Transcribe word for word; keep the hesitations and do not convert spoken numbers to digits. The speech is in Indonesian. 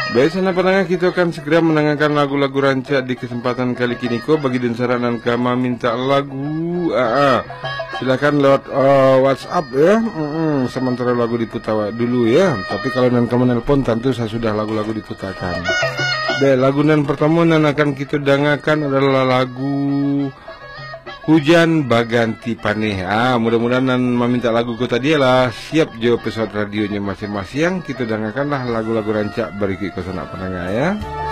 Baik, sana pendengar, kita akan segera mendengarkan lagu-lagu rancak di kesempatan kali kini. Ko bagi dan saranan kama minta lagu, ah, ah. silakan lewat uh, WhatsApp ya. Mm-mm, sementara lagu diputar dulu ya. Tapi kalau nan kamu nelpon, tentu saya sudah lagu-lagu diputarkan. Baik, lagu nan pertama nan akan kita dengarkan adalah lagu Hujan Baganti Paneh. Ah, mudah-mudahan nan meminta lagu ko tadi adalah siap jawab pesawat radionya masing-masing. Kita dengarkanlah lagu-lagu rancak berikut ke sana pendengar ya.